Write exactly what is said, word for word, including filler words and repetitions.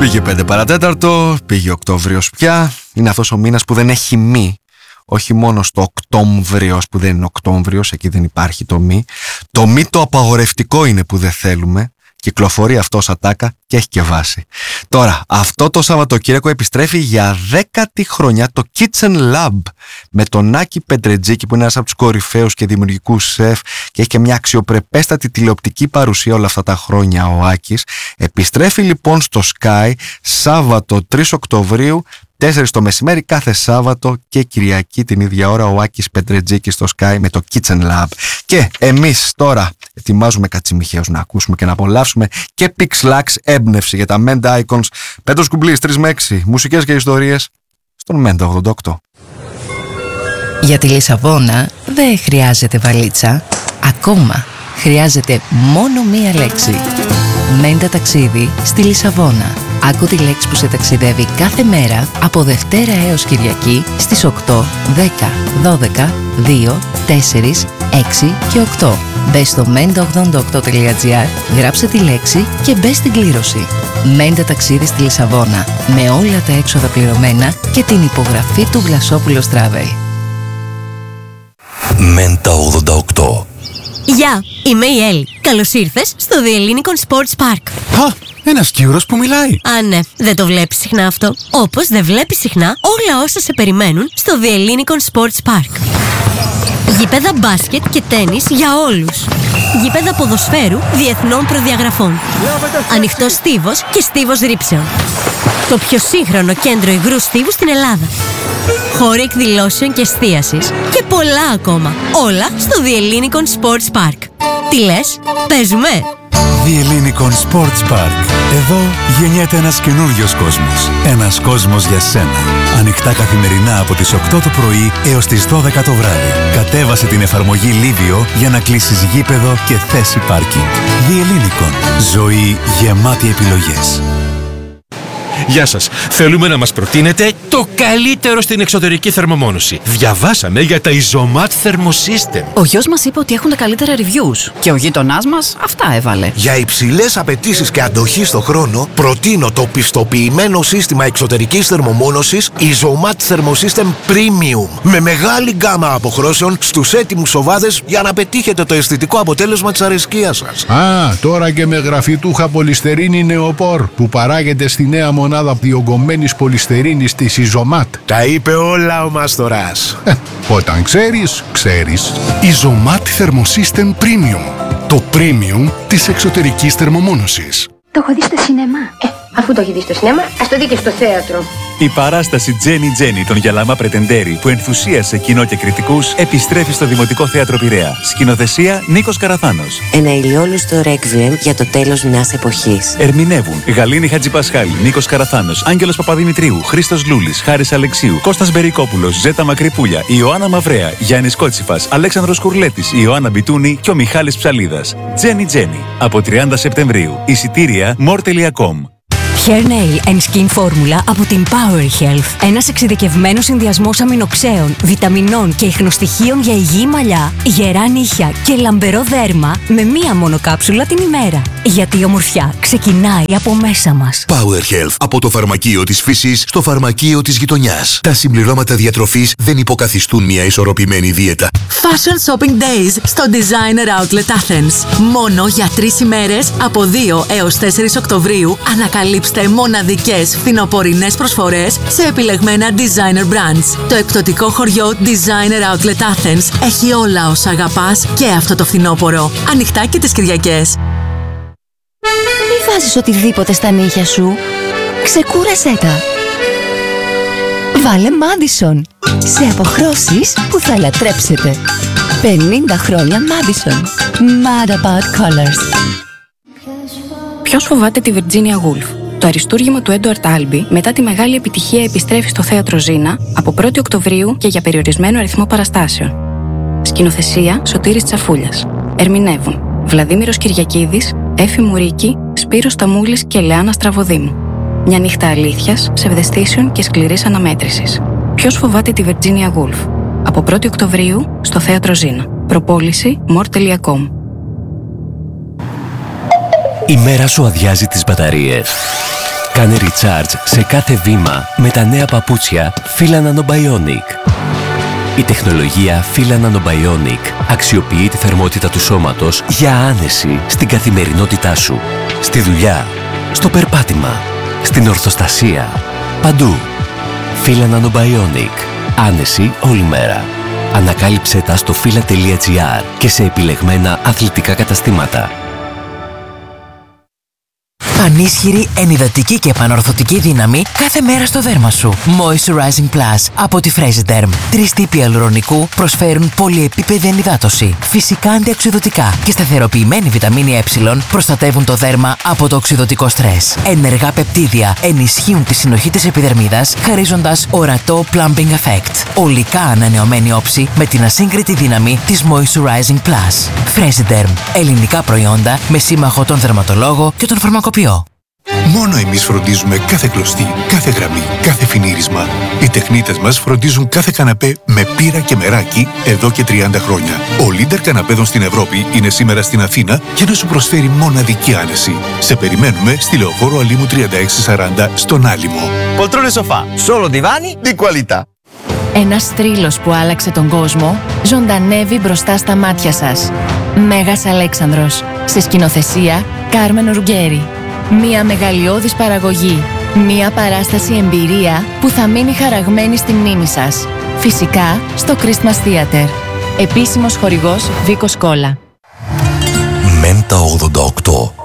Πήγε πέντε παρατέταρτο, πήγε Οκτώβριος πια. Είναι αυτός ο μήνας που δεν έχει μη. Όχι μόνο στο Οκτώβριος που δεν είναι Οκτώβριος, εκεί δεν υπάρχει το μη. Το μη το απαγορευτικό είναι που δεν θέλουμε. Κυκλοφορεί αυτό ως ατάκα και έχει και βάση. Τώρα, αυτό το Σαββατοκύριακο επιστρέφει για δέκατη χρονιά το Kitchen Lab με τον Άκη Πεντρετζίκη, που είναι ένας από τους κορυφαίους και δημιουργικούς σεφ και έχει και μια αξιοπρεπέστατη τηλεοπτική παρουσία όλα αυτά τα χρόνια ο Άκης. Επιστρέφει λοιπόν στο Sky Σάββατο τρεις Οκτωβρίου, τέσσερις το μεσημέρι κάθε Σάββατο και Κυριακή την ίδια ώρα, ο Άκης Πεντρετζίκης στο Sky με το Kitchen Lab. Και εμείς τώρα ετοιμάζουμε κατσιμιχαίους να ακούσουμε και να απολαύσουμε και Pixlax, έμπνευση για τα Menda Icons. Πέτρος Κουμπλής, τρεις με έξι, μουσικές και ιστορίες στον Menda ογδόντα οκτώ. Για τη Λισαβόνα δεν χρειάζεται βαλίτσα. Ακόμα χρειάζεται μόνο μία λέξη. Menda ταξίδι στη Λισαβόνα. Άκου τη λέξη που σε ταξιδεύει κάθε μέρα από Δευτέρα έως Κυριακή στις οκτώ, δέκα, δώδεκα, δύο, τέσσερα, έξι και οκτώ. Μπες στο μέντα ογδόντα οκτώ τελεία τζι άρ, γράψε τη λέξη και μπες στην κλήρωση. Menda ταξίδι στη Λισαβόνα, με όλα τα έξοδα πληρωμένα και την υπογραφή του Βλασόπουλος Travel. Menda ογδόντα οκτώ. Γεια, είμαι η Έλλη. Καλώς ήρθες στο The Ellinikon Sports Park. Α, ένας Κύρος που μιλάει. Α, ναι, δεν το βλέπεις συχνά αυτό. Όπως δεν βλέπεις συχνά όλα όσα σε περιμένουν στο The Ellinikon Sports Park. Γήπεδα μπάσκετ και τένις για όλους. Γήπεδα ποδοσφαίρου διεθνών προδιαγραφών. Ανοιχτός στίβος και στίβος ρήψεων. Το πιο σύγχρονο κέντρο υγρού στίβου στην Ελλάδα. Χώροι εκδηλώσεων και εστίασης και πολλά ακόμα. Όλα στο The Ellinikon Sports Park. Τι λες, παίζουμε? The Ellinikon Sports Park. Εδώ γεννιέται ένας καινούριος κόσμος. Ένας κόσμος για σένα. Ανοιχτά καθημερινά από τις οκτώ το πρωί έως τις δώδεκα το βράδυ. Κατέβασε την εφαρμογή Livio για να κλείσεις γήπεδο και θέση πάρκινγκ. The Ellinikon. Ζωή γεμάτη επιλογές. Γεια σας. Θέλουμε να μας προτείνετε το καλύτερο στην εξωτερική θερμομόνωση. Διαβάσαμε για τα Isomat Thermosystem. Ο γιος μας είπε ότι έχουν τα καλύτερα reviews και ο γείτονάς μας αυτά έβαλε. Για υψηλές απαιτήσεις και αντοχή στο χρόνο, προτείνω το πιστοποιημένο σύστημα εξωτερικής θερμομόνωσης Isomat Thermosystem Premium με μεγάλη γκάμα αποχρώσεων στους έτοιμους οβάδες για να πετύχετε το αισθητικό αποτέλεσμα της αρεσκίας σας. Α, τώρα και με γραφιτούχα πολυστερίνη νεοπόρ που παράγεται στη νέα μονάδα διογκωμένης πολυστερίνης της Isomat. Τα είπε όλα ο Μάστορας. Ε, όταν ξέρεις, ξέρεις. Isomat Thermosystem Premium. Το premium της εξωτερικής θερμομόνωσης. Το έχω δει στο σινεμά. Ε, αφού το έχει δει στο σινεμά, ας το δει και στο θέατρο. Η παράσταση Jenny Jenny των Γιαλαμά Πρετεντέρη που ενθουσίασε κοινό και κριτικούς επιστρέφει στο Δημοτικό Θέατρο Πειραιά. Σκηνοθεσία Νίκος Καραθάνος. Ένα ηλιόλουστο ρέκβιεμ για το τέλος μιας εποχής. Ερμηνεύουν Γαλήνη Χατζηπασχάλη, Νίκος Καραθάνος, Άγγελος Παπαδημητρίου, Χρήστος Λούλης, Χάρης Αλεξίου, Κώστας Μπερικόπουλος, Ζέτα Μακρυπούλια, Ιωάννα Μαυρέα, Γιάννης Κότσιφας, Αλέξανδρος Κουρλέτης, Ιωάννα Μπιτούνη και ο Μιχάλης Ψαλίδας. Jenny Jenny από τριάντα Σεπτεμβρίου. Εισιτήρια more τελεία com. Hair Nail and Skin Formula από την Power Health. Ένας εξειδικευμένος συνδυασμός αμινοξέων, βιταμινών και ιχνοστοιχείων για υγιή μαλλιά, γερά νύχια και λαμπερό δέρμα με μία μόνο κάψουλα την ημέρα. Γιατί η ομορφιά ξεκινάει από μέσα μας. Power Health. Από το φαρμακείο της φύσης στο φαρμακείο της γειτονιάς. Τα συμπληρώματα διατροφής δεν υποκαθιστούν μια ισορροπημένη δίαιτα. Fashion Shopping Days στο Designer Outlet Athens. Μόνο για τρεις ημέρες από δύο έως τέσσερις Οκτωβρίου ανακαλύψτε μοναδικές φθινοπορεινές προσφορές σε επιλεγμένα designer brands. Το εκπτωτικό χωριό Designer Outlet Athens έχει όλα όσα αγαπάς και αυτό το φθινόπωρο. Ανοιχτά και τις Κυριακές. Μη βάζεις οτιδήποτε στα νύχια σου. Ξεκούρασέ τα. Βάλε Madison. Σε αποχρώσεις που θα λατρέψετε. πενήντα χρόνια Madison. Mad about colors. Ποιος φοβάται τη Virginia Woolf? Το αριστούργημα του Έντουαρτ Άλμπι μετά τη μεγάλη επιτυχία επιστρέφει στο Θέατρο Ζήνα από πρώτη Οκτωβρίου και για περιορισμένο αριθμό παραστάσεων. Σκηνοθεσία Σωτήρης Τσαφούλιας. Ερμηνεύουν Βλαδίμηρος Κυριακίδης, Έφη Μουρίκη, Σπύρος Ταμούλης και Λεάνα Στραβοδήμου. Μια νύχτα αλήθειας, ψευδαισθήσεων και σκληρής αναμέτρησης. Ποιος φοβάται τη Virginia Woolf? Από πρώτη Οκτωβρίου στο Θέατρο Ζήνα. Προπόληση more τελεία com. Η μέρα σου αδειάζει τις μπαταρίες. Κάνε recharge σε κάθε βήμα με τα νέα παπούτσια Fila Nanobionic. Η τεχνολογία Fila Nanobionic αξιοποιεί τη θερμότητα του σώματος για άνεση στην καθημερινότητά σου. Στη δουλειά, στο περπάτημα, στην ορθοστασία, παντού. Fila Nanobionic. Άνεση όλη μέρα. Ανακάλυψέ τα στο fila τελεία gr και σε επιλεγμένα αθλητικά καταστήματα. Πανίσχυρη, ενυδατική και επανορθωτική δύναμη κάθε μέρα στο δέρμα σου. Moisturizing Plus από τη Fresiderm. Τρεις τύποι ιαλουρονικού προσφέρουν πολυεπίπεδη ενυδάτωση, φυσικά αντιοξυδωτικά και σταθεροποιημένη βιταμίνη Ε προστατεύουν το δέρμα από το οξυδωτικό στρες. Ενεργά πεπτίδια ενισχύουν τη συνοχή της επιδερμίδας, χαρίζοντας ορατό plumping effect. Ολικά ανανεωμένη όψη με την ασύγκριτη δύναμη της Moisturizing Plus. Fresiderm. Ελληνικά προϊόντα με σύμμαχο τον δερματολόγο και τον φαρμακοποιό. Μόνο εμείς φροντίζουμε κάθε κλωστή, κάθε γραμμή, κάθε φινίρισμα. Οι τεχνίτες μας φροντίζουν κάθε καναπέ με πύρα και μεράκι εδώ και τριάντα χρόνια. Ο leader καναπέδων στην Ευρώπη είναι σήμερα στην Αθήνα για να σου προσφέρει μοναδική άνεση. Σε περιμένουμε στη Λεωφόρο Αλήμου τριάντα έξι σαράντα στον Άλυμο. Poltrone sofà, solo divani di qualità. Ένας θρύλος που άλλαξε τον κόσμο ζωντανεύει μπροστά στα μάτια σας. Μέγας Αλέξανδρος. Σε σκηνοθεσία Κάρμεν Ρουγκέρι. Μία μεγαλειώδης παραγωγή. Μία παράσταση εμπειρία που θα μείνει χαραγμένη στη μνήμη σας. Φυσικά στο Christmas Theater. Επίσημος χορηγός Βίκος Κόλλα. Μέντα ογδόντα οκτώ.